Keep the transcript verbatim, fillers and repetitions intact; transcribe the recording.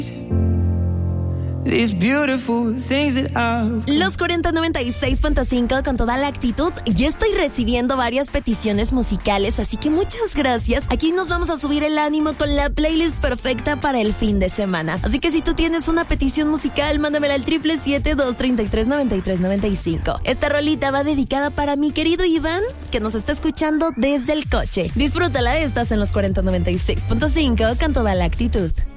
These beautiful things that I've... Los cuarenta noventa y seis punto cinco con toda la actitud. Ya estoy recibiendo varias peticiones musicales, así que muchas gracias. Aquí nos vamos a subir el ánimo con la playlist perfecta para el fin de semana. Así que si tú tienes una petición musical, mándamela al triple siete dos tres tres nueve tres nueve cinco. Esta rolita va dedicada para mi querido Iván, que nos está escuchando desde el coche. Disfrútala, estás en los cuarenta noventa y seis punto cinco con toda la actitud.